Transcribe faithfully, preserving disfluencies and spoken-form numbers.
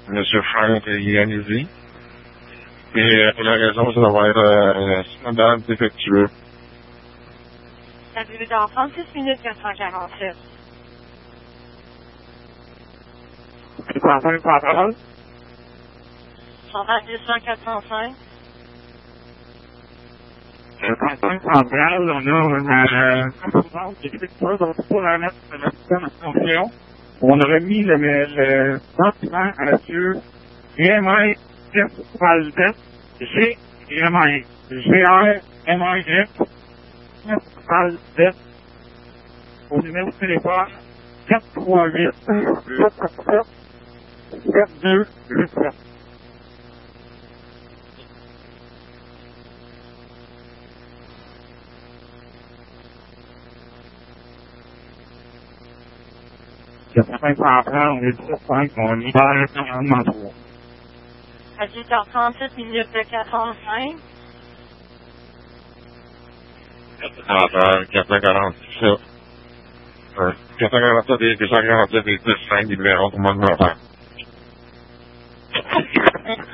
Monsieur Frank Yannizi. Et euh, pour la raison, ça va être euh, standard défectueux. Ça veut dire trente-six minutes quatre cent quarante-sept. C'est quoi, enfin, par parole? cent vingt-deux, quatre cent cinq. Euh, Quand on central, on a une euh, composante défectueuse, donc pour la mettre dans le système de fonction, on aurait mis le, le document à sur G M I F Valdet, G M I, G R M I F Valdet, au numéro de téléphone quatre trois huit, sept sept sept, sept deux huit sept. quatre-vingts par an, on est dix-cinq, on est dans le quarante trois. À dix heures trente-sept minutes de quarante-cinq. quatre cent quarante-sept. quatre cent quarante-sept et deux cent quarante-sept et plus cinq, il verra comment on va faire.